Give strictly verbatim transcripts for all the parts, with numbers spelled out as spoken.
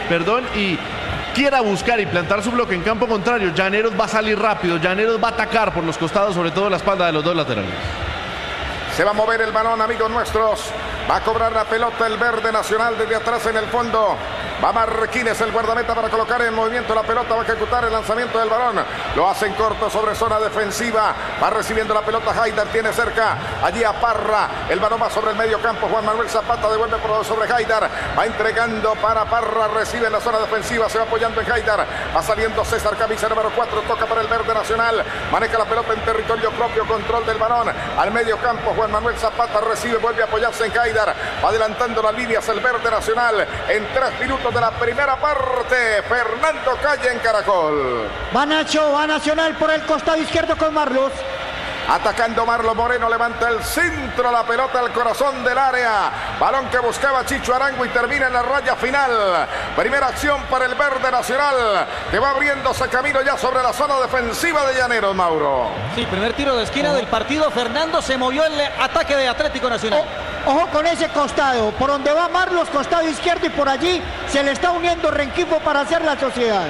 perdón, y quiera buscar y plantar su bloque en campo contrario, Llaneros va a salir rápido, Llaneros va a atacar por los costados, sobre todo la espalda de los dos laterales. Se va a mover el balón, amigos nuestros. Va a cobrar la pelota el verde nacional desde atrás en el fondo. Va Marquines, el guardameta, para colocar en movimiento la pelota. Va a ejecutar el lanzamiento del balón. Lo hace en corto sobre zona defensiva. Va recibiendo la pelota Haidar. Tiene cerca allí a Parra. El balón va sobre el medio campo. Juan Manuel Zapata devuelve por sobre Haidar. Va entregando para Parra. Recibe en la zona defensiva. Se va apoyando en Haidar. Va saliendo César, camisa número cuatro. Toca para el verde nacional. Maneja la pelota en territorio propio. Control del balón. Al medio campo Juan Manuel Zapata recibe. Vuelve a apoyarse en Haidar. Va adelantando las líneas el verde nacional. En tres minutos de la primera parte, Fernando Calle en Caracol. Va Nacho, va Nacional por el costado izquierdo con Marlos. Atacando Marlos Moreno, levanta el centro, la pelota al corazón del área. Balón que buscaba Chicho Arango y termina en la raya final. Primera acción para el verde nacional, que va abriéndose camino ya sobre la zona defensiva de Llaneros, Mauro. Sí, primer tiro de esquina oh. del partido. Fernando se movió el ataque de Atlético Nacional. Oh, ojo con ese costado, por donde va Marlos, costado izquierdo, y por allí se le está uniendo Renquifo para hacer la sociedad.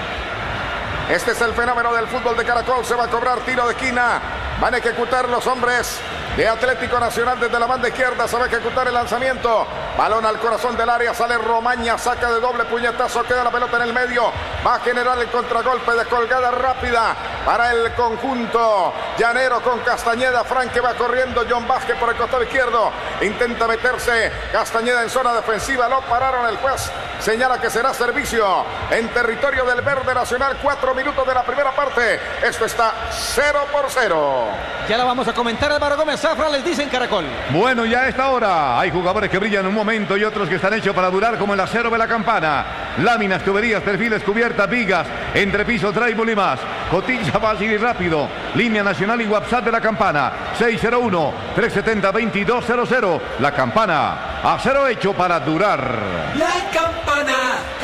Este es el fenómeno del fútbol de Caracol. Se va a cobrar tiro de esquina. Van a ejecutar los hombres de Atlético Nacional desde la banda izquierda. Se va a ejecutar el lanzamiento. Balón al corazón del área. Sale Romaña. Saca de doble puñetazo. Queda la pelota en el medio. Va a generar el contragolpe de colgada rápida para el conjunto llanero con Castañeda. Franque va corriendo. John Vázquez por el costado izquierdo. Intenta meterse Castañeda en zona defensiva. Lo pararon. El juez señala que será servicio en territorio del verde nacional. Cuatro minutos de la primera parte. Esto está cero por cero. Ya la vamos a comentar. Álvaro Gómez Zafra les dice en Caracol. Bueno, ya a esta hora hay jugadores que brillan en un momento y otros que están hechos para durar, como el acero de la campana. Láminas, tuberías, perfiles, cubiertas, vigas, entrepiso, trébol y más. Cotiza fácil y rápido. Línea nacional y WhatsApp de la campana. seis cero uno, tres siete cero, veintidós cero cero. La campana. Acero hecho para durar. La campana.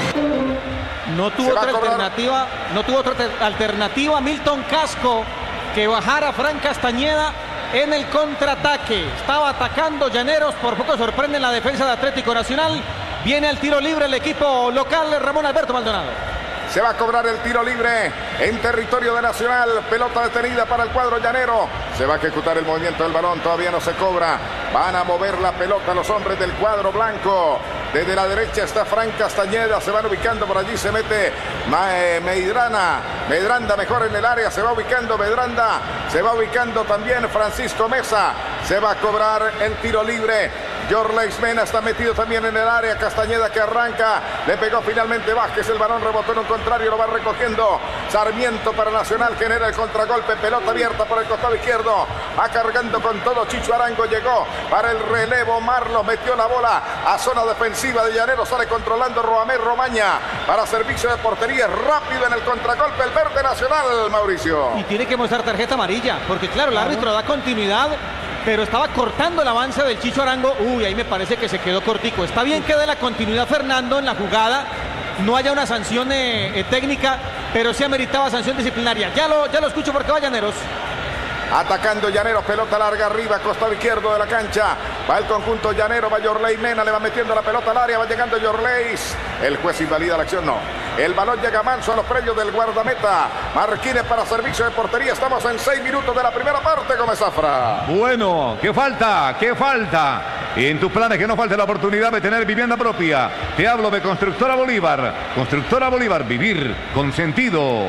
No tuvo otra alternativa. No tuvo otra alternativa. Milton Casco, que bajara Fran Castañeda en el contraataque. Estaba atacando Llaneros, por poco sorprende la defensa de Atlético Nacional. Viene al tiro libre el equipo local, Ramón Alberto Maldonado. Se va a cobrar el tiro libre en territorio de Nacional. Pelota detenida para el cuadro llanero. Se va a ejecutar el movimiento del balón. Todavía no se cobra. Van a mover la pelota los hombres del cuadro blanco. Desde la derecha está Fran Castañeda. Se van ubicando por allí. Se mete Medrana. Medranda mejor en el área. Se va ubicando Medranda. Se va ubicando también Francisco Mesa. Se va a cobrar el tiro libre. Jorleis Mena está metido también en el área. Castañeda que arranca. Le pegó finalmente Vázquez. El balón rebotó en un contrario. Lo va recogiendo Sarmiento para Nacional. Genera el contragolpe. Pelota abierta por el costado izquierdo. Va cargando con todo. Chicho Arango llegó para el relevo. Marlos metió la bola a zona defensiva de Llaneros. Sale controlando Roamé Romaña para servicio de portería. Rápido en el contragolpe el verde nacional, Mauricio. Y tiene que mostrar tarjeta amarilla. Porque claro, el árbitro da continuidad, pero estaba cortando el avance del Chicho Arango. Uy, ahí me parece que se quedó cortico. Está bien que dé la continuidad Fernando en la jugada, no haya una sanción eh, eh, técnica, pero sí ameritaba sanción disciplinaria. Ya lo, ya lo escucho porque va Llaneros. Atacando Llaneros, pelota larga arriba, costado izquierdo de la cancha. Va el conjunto llanero, va Yorley Mena, le va metiendo la pelota al área, va llegando Yorleis. El juez invalida la acción, no. El balón llega manso a los predios del guardameta. Marquines para servicio de portería. Estamos en seis minutos de la primera parte, Gómez Zafra. Bueno, ¿qué falta? ¿Qué falta? En tus planes que no falte la oportunidad de tener vivienda propia. Te hablo de Constructora Bolívar. Constructora Bolívar, vivir con sentido.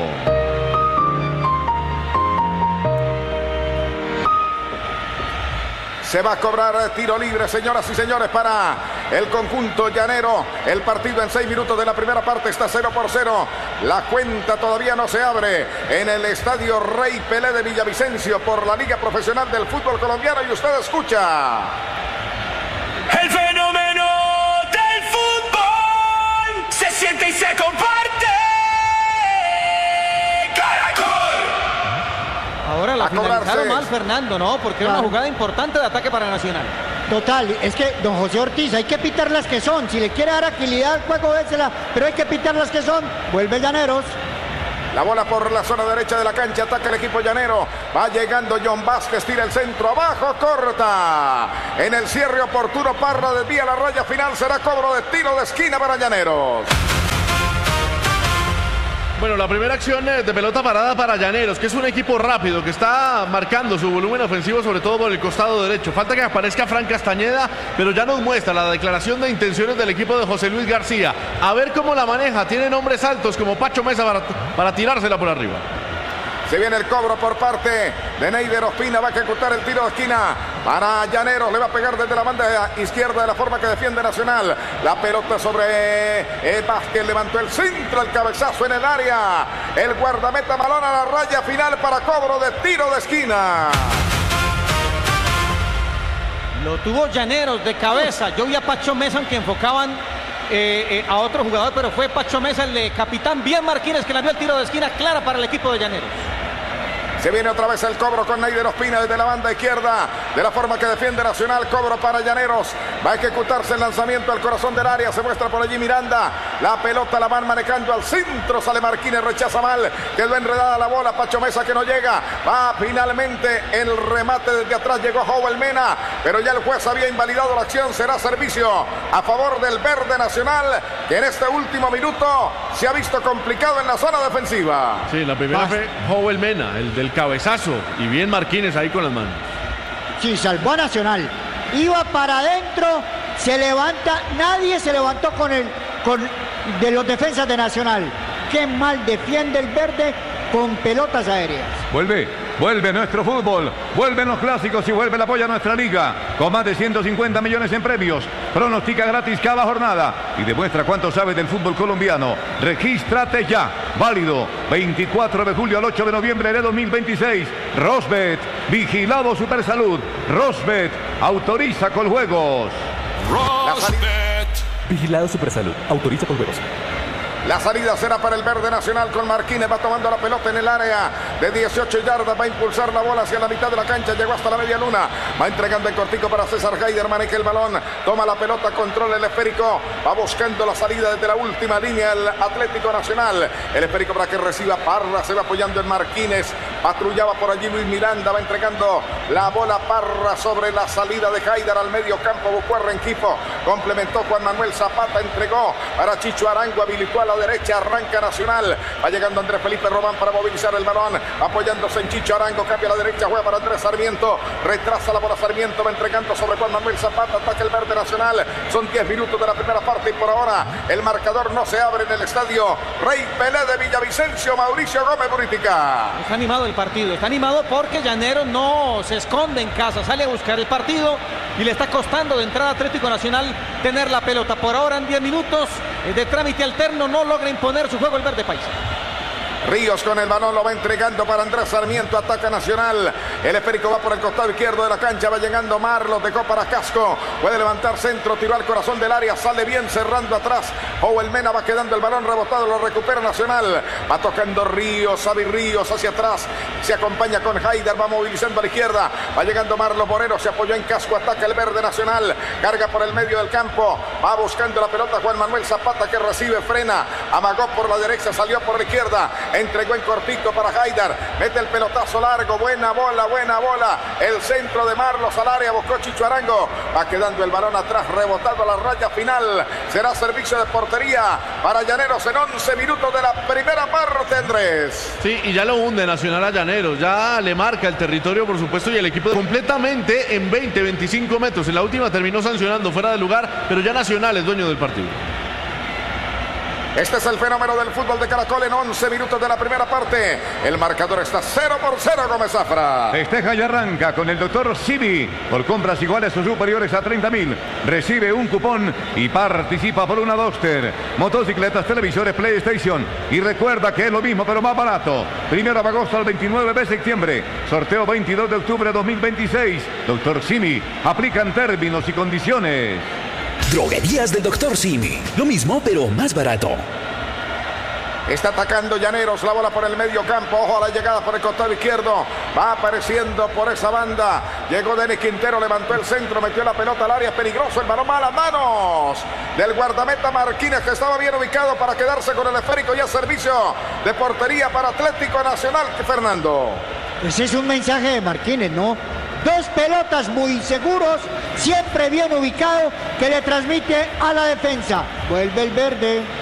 Se va a cobrar tiro libre, señoras y señores, para el conjunto llanero. El partido en seis minutos de la primera parte está cero por cero. La cuenta todavía no se abre en el Estadio Rey Pelé de Villavicencio por la Liga Profesional del Fútbol Colombiano. Y usted escucha el fenómeno del fútbol. Se siente y se comparte. Ahora la finalizaron mal, Fernando, ¿no? Porque era una jugada importante de ataque para Nacional. Total, es que don José Ortiz, hay que pitar las que son. Si le quiere dar agilidad al juego, désela, pero hay que pitar las que son. Vuelve Llaneros. La bola por la zona derecha de la cancha, ataca el equipo llanero. Va llegando John Vázquez, tira el centro abajo, corta. En el cierre oportuno, Parra desvía la raya final, será cobro de tiro de esquina para Llaneros. Bueno, la primera acción de pelota parada para Llaneros, que es un equipo rápido, que está marcando su volumen ofensivo, sobre todo por el costado derecho. Falta que aparezca Fran Castañeda, pero ya nos muestra la declaración de intenciones del equipo de José Luis García. A ver cómo la maneja. Tienen hombres altos como Pacho Mesa para, para tirársela por arriba. Se viene el cobro por parte de Neider Ospina. Va a ejecutar el tiro de esquina para Llaneros. Le va a pegar desde la banda izquierda de la forma que defiende Nacional. La pelota sobre el Vázquez. Levantó el centro, el cabezazo en el área. El guardameta balón a la raya final para cobro de tiro de esquina. Lo tuvo Llaneros de cabeza. Yo vi a Pacho Mesa, aunque enfocaban eh, eh, a otro jugador, pero fue Pacho Mesa, el de capitán Bien Marquínez, que la vio el tiro de esquina clara para el equipo de Llaneros. Se viene otra vez el cobro con Neider Ospina desde la banda izquierda. De la forma que defiende Nacional. Cobro para Llaneros. Va a ejecutarse el lanzamiento al corazón del área. Se muestra por allí Miranda. La pelota la van manejando al centro. Sale Marquínez. Rechaza mal. Quedó enredada la bola. Pacho Mesa que no llega. Va finalmente el remate desde atrás. Llegó Joel Mena. Pero ya el juez había invalidado la acción. Será servicio a favor del verde Nacional, que en este último minuto se ha visto complicado en la zona defensiva. Sí, la primera Basta. fue Joel Mena, el del cabezazo, y bien Marquínez ahí con las manos. Sí, salvó a Nacional. Iba para adentro, se levanta, nadie se levantó con el con de los defensas de Nacional. Qué mal defiende el verde con pelotas aéreas. Vuelve, vuelve nuestro fútbol, vuelven los clásicos y vuelve el apoyo a nuestra liga. Con más de ciento cincuenta millones en premios. Pronostica gratis cada jornada y demuestra cuánto sabes del fútbol colombiano. Regístrate ya. Válido veinticuatro de julio al ocho de noviembre de dos mil veintiséis. Rosbet, vigilado Supersalud. Rosbet, autoriza con juegos. Rosbet. Vigilado Supersalud. Autoriza con juegos. La salida será para el verde Nacional con Marquínez. Va tomando la pelota en el área de dieciocho yardas. Va a impulsar la bola hacia la mitad de la cancha. Llegó hasta la media luna. Va entregando el cortico para César Haider. Maneja el balón. Toma la pelota. Controla el esférico. Va buscando la salida desde la última línea el Atlético Nacional. El esférico para que reciba Parra. Se va apoyando en Marquínez. Patrullaba por allí Luis Miranda. Va entregando la bola Parra sobre la salida de Haider al medio campo. Buscó a Renquifo. Complementó Juan Manuel Zapata. Entregó para Chicho Arango. Habilitó a la derecha, arranca Nacional. Va llegando Andrés Felipe Román para movilizar el balón. Apoyándose en Chicho Arango. Cambia a la derecha, juega para Andrés Sarmiento. Retrasa la bola Sarmiento. Va entregando sobre Juan Manuel Zapata. Ataca el verde Nacional. Son diez minutos de la primera parte y por ahora el marcador no se abre en el estadio Rey Pelé de Villavicencio. Mauricio Gómez Buritica. Está animado el partido. Está animado porque Llaneros no se esconde en casa. Sale a buscar el partido y le está costando de entrada a Atlético Nacional tener la pelota. Por ahora en diez minutos de trámite alterno no logra imponer su juego el verde paisa. Ríos con el balón, lo va entregando para Andrés Sarmiento, ataca Nacional. El esférico va por el costado izquierdo de la cancha, va llegando Marlos, dejó para Casco. Puede levantar centro, tiró al corazón del área, sale bien cerrando atrás. Joel Mena va quedando el balón rebotado, lo recupera Nacional. Va tocando Ríos, Xavi Ríos hacia atrás. Se acompaña con Haider, va movilizando a la izquierda. Va llegando Marlos Moreno, se apoyó en Casco, ataca el verde Nacional. Carga por el medio del campo, va buscando la pelota Juan Manuel Zapata que recibe, frena. Amagó por la derecha, salió por la izquierda. Entregó en cortito para Haider. Mete el pelotazo largo. Buena bola, buena bola. El centro de Marlos al área. Buscó Chicho Arango. Va quedando el balón atrás. Rebotando a la raya final. Será servicio de portería para Llaneros en once minutos de la primera parte, Andrés. Sí, y ya lo hunde Nacional a Llaneros. Ya le marca el territorio, por supuesto, y el equipo completamente en veinte, veinticinco metros. En la última terminó sancionando fuera de lugar, pero ya Nacional es dueño del partido. Este es el fenómeno del fútbol de Caracol en once minutos de la primera parte. El marcador está cero por cero, Gómez Zafra. Festeja y arranca con el doctor Simi. Por compras iguales o superiores a treinta mil. Recibe un cupón y participa por una Duster. Motocicletas, televisores, PlayStation. Y recuerda que es lo mismo pero más barato. Primero de agosto al veintinueve de septiembre. Sorteo veintidós de octubre de dos mil veintiséis. doctor Simi. Aplican términos y condiciones. Droguerías del doctor Simi. Lo mismo, pero más barato. Está atacando Llaneros, la bola por el medio campo. Ojo a la llegada por el costado izquierdo. Va apareciendo por esa banda. Llegó Denis Quintero, levantó el centro, metió la pelota al área. Peligroso el balón, a las manos del guardameta Marquínez, que estaba bien ubicado para quedarse con el esférico y a servicio de portería para Atlético Nacional. Fernando. Ese es un mensaje de Marquínez, ¿no? Dos pelotas muy seguros, siempre bien ubicado, que le transmite a la defensa. Vuelve el verde.